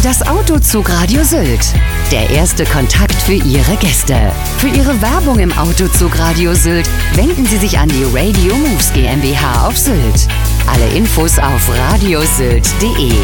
Das Autozug-Radio Sylt. Der erste Kontakt für Ihre Gäste. Für Ihre Werbung im Autozug-Radio Sylt wenden Sie sich an die Radio Moves GmbH auf Sylt. Alle Infos auf radiosylt.de.